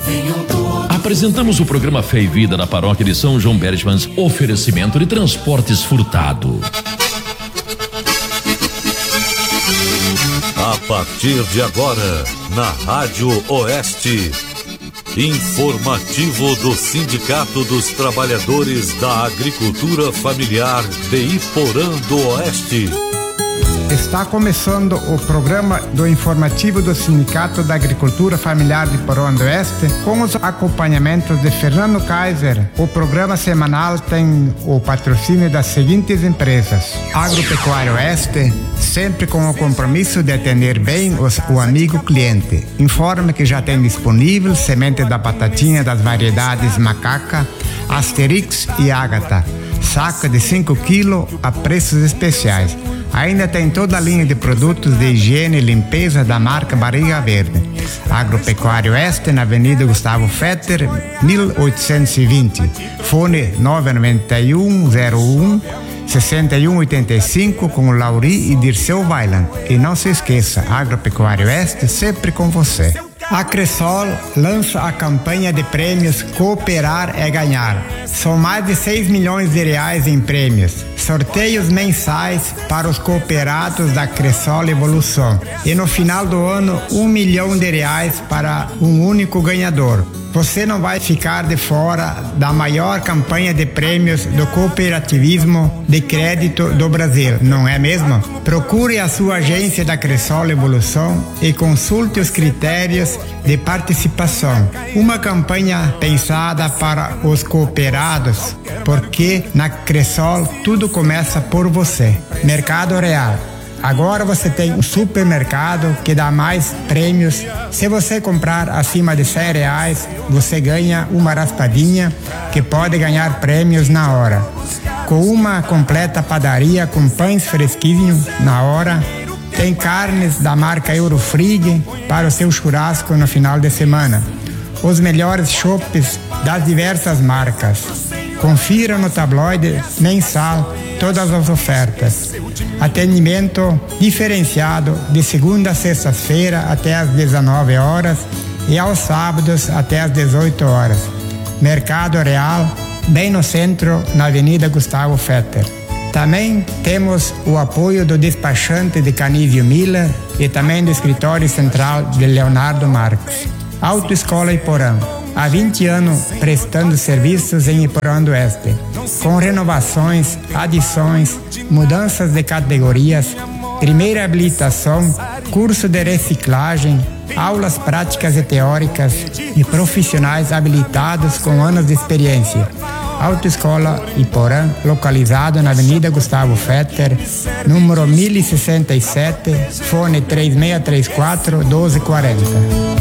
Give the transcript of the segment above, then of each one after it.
Apresentamos o programa Fé e Vida da Paróquia de São João Bergmans, oferecimento de Transportes Furtado. A partir de agora, na Rádio Oeste, informativo do Sindicato dos Trabalhadores da Agricultura Familiar de Iporã do Oeste. Está começando o programa do informativo do Sindicato da Agricultura Familiar de Iporã do Oeste, com os acompanhamentos de Fernando Kaiser. O programa semanal tem o patrocínio das seguintes empresas: Agropecuário Oeste, sempre com o compromisso de atender bem o amigo cliente. Informa que já tem disponível semente da batatinha das variedades Macaca, Asterix e Ágata, saca de 5 kg a preços especiais. Ainda tem toda a linha de produtos de higiene e limpeza da marca Barriga Verde. Agropecuário Oeste, na Avenida Gustavo Fetter, 1820. Fone 99101 6185 com Lauri e Dirceu Weiland. E não se esqueça, Agropecuário Oeste sempre com você. A Cressol lança a campanha de prêmios Cooperar é Ganhar. São mais de 6 milhões de reais em prêmios. Sorteios mensais para os cooperados da Cressol Evolução. E no final do ano, 1 milhão de reais para um único ganhador. Você não vai ficar de fora da maior campanha de prêmios do cooperativismo de crédito do Brasil, não é mesmo? Procure a sua agência da Cressol Evolução e consulte os critérios de participação. Uma campanha pensada para os cooperados, porque na Cressol tudo começa por você. Mercado Real. Agora você tem um supermercado que dá mais prêmios. Se você comprar acima de R$100, você ganha uma raspadinha que pode ganhar prêmios na hora. Com uma completa padaria com pães fresquinhos na hora. Tem carnes da marca Eurofrig para o seu churrasco no final de semana. Os melhores chopes das diversas marcas. Confira no tabloide mensal todas as ofertas. Atendimento diferenciado de segunda a sexta-feira até às 19 horas e aos sábados até às 18 horas. Mercado Real, bem no centro, na Avenida Gustavo Fetter. Também temos o apoio do despachante de Canísio Miller e também do escritório central de Leonardo Marques. Autoescola Iporã. Há 20 anos prestando serviços em Iporã do Oeste, com renovações, adições, mudanças de categorias, primeira habilitação, curso de reciclagem, aulas práticas e teóricas e profissionais habilitados com anos de experiência. Autoescola Iporã, localizado na Avenida Gustavo Fetter, número 1067, fone 3634 1240.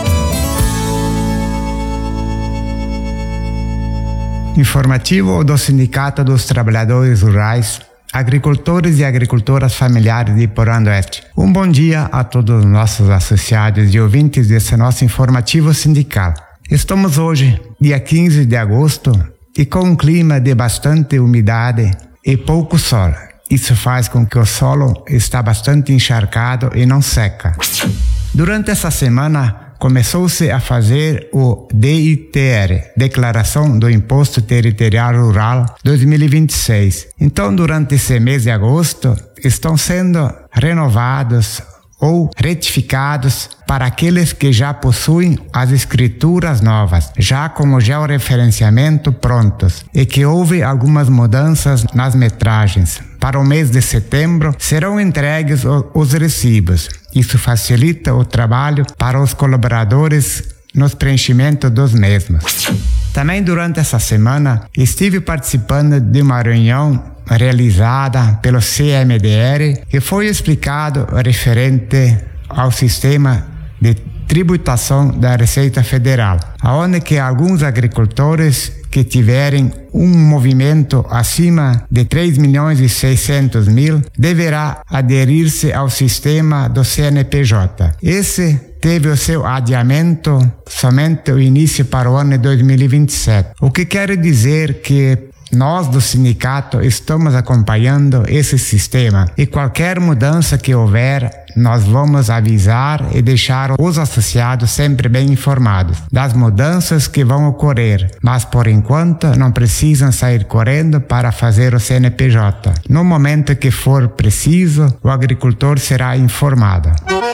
Informativo do Sindicato dos Trabalhadores Rurais, Agricultores e Agricultoras Familiares de Iporã do Oeste. Um bom dia a todos os nossos associados e ouvintes desse nosso informativo sindical. Estamos hoje, dia 15 de agosto, e com um clima de bastante umidade e pouco sol. Isso faz com que o solo está bastante encharcado e não seca. Durante essa semana, começou-se a fazer o DITR, Declaração do Imposto Territorial Rural 2026. Então, durante esse mês de agosto, estão sendo renovados ou retificados para aqueles que já possuem as escrituras novas, já com o georreferenciamento prontos, e que houve algumas mudanças nas metragens. Para o mês de setembro, serão entregues os recibos. Isso facilita o trabalho para os colaboradores nos preenchimentos dos mesmos. Também durante essa semana, estive participando de uma reunião realizada pelo CMDR, que foi explicado referente ao sistema de tributação da Receita Federal, onde que alguns agricultores que tiverem um movimento acima de 3.600.000 deverá aderir-se ao sistema do CNPJ. Esse teve o seu adiamento somente o início para o ano de 2027. O que quer dizer que Nós do sindicato estamos acompanhando esse sistema e qualquer mudança que houver, nós vamos avisar e deixar os associados sempre bem informados das mudanças que vão ocorrer, mas por enquanto não precisam sair correndo para fazer o CNPJ. No momento que for preciso, o agricultor será informado.